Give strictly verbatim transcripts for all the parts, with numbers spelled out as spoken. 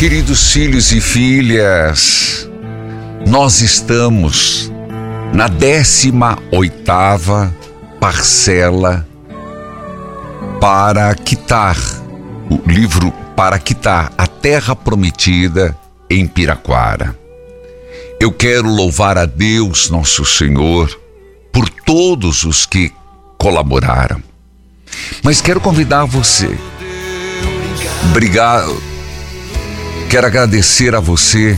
Queridos filhos e filhas, nós estamos na décima oitava parcela para quitar o livro, para quitar a terra prometida em Piraquara. Eu quero louvar a Deus, nosso Senhor, por todos os que colaboraram. Mas quero convidar você. Obrigado. Quero agradecer a você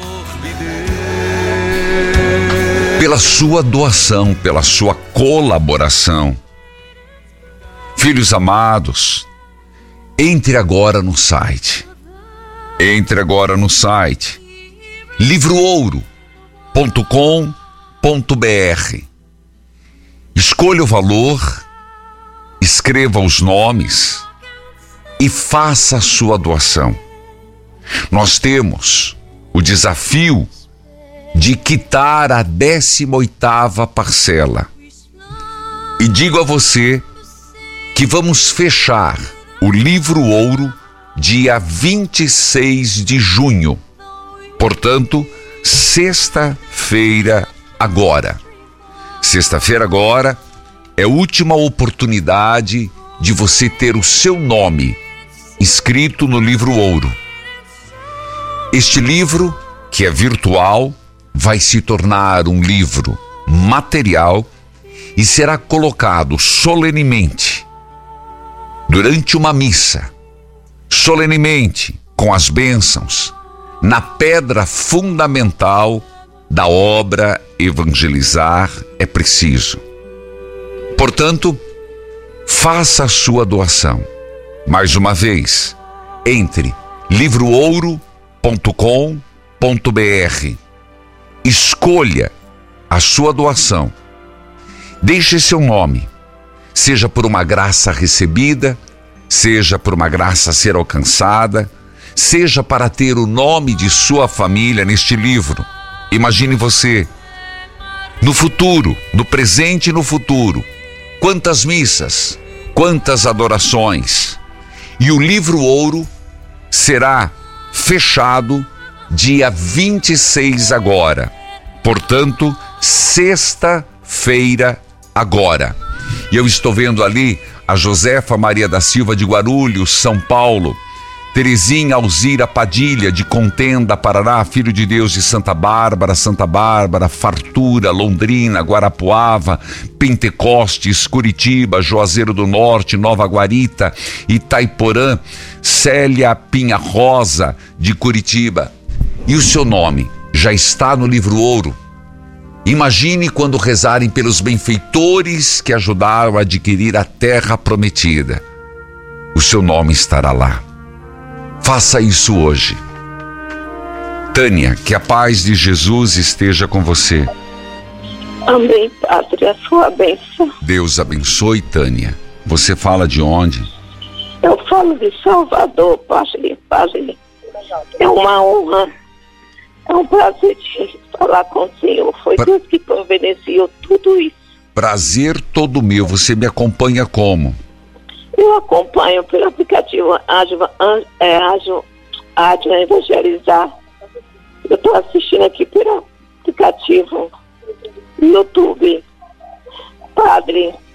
pela sua doação, pela sua colaboração. Filhos amados, entre agora no site. Entre agora no site livro ouro ponto com ponto br. Escolha o valor, escreva os nomes e faça a sua doação. Nós temos o desafio de quitar a décima oitava parcela. E digo a você que vamos fechar o livro ouro dia vinte e seis de junho. Portanto, sexta-feira agora. Sexta-feira agora é a última oportunidade de você ter o seu nome escrito no livro ouro. Este livro, que é virtual, vai se tornar um livro material e será colocado solenemente durante uma missa, solenemente com as bênçãos, na pedra fundamental da obra Evangelizar é Preciso. Portanto, faça a sua doação. Mais uma vez, entre livro ouro ponto com ponto br. Escolha a sua doação. Deixe seu nome, seja por uma graça recebida, seja por uma graça a ser alcançada, seja para ter o nome de sua família neste livro. Imagine você, no futuro, no presente e no futuro, quantas missas, quantas adorações. E o livro ouro será fechado dia vinte e seis agora. Portanto, sexta-feira agora. E eu estou vendo ali a Josefa Maria da Silva de Guarulhos, São Paulo, Terezinha Alzira Padilha de Contenda, Paraná, Filho de Deus de Santa Bárbara, Santa Bárbara, Fartura, Londrina, Guarapuava, Pentecostes, Curitiba, Juazeiro do Norte, Nova Guarita, Itaiporã, Célia Pinha Rosa de Curitiba. E o seu nome já está no livro ouro. Imagine quando rezarem pelos benfeitores que ajudaram a adquirir a terra prometida. O seu nome estará lá. Faça isso hoje. Tânia, que a paz de Jesus esteja com você. Amém, Padre, a sua bênção. Deus abençoe, Tânia. Você fala de onde? Eu falo de Salvador, Padre. Padre. É uma honra, é um prazer de falar com o Senhor. Foi pra... Deus que providenciou tudo isso. Prazer todo meu. Você me acompanha como? Eu acompanho pelo aplicativo Ágil, é, Ágil, Ágil Evangelizar. Eu estou assistindo aqui pelo aplicativo YouTube. Padre,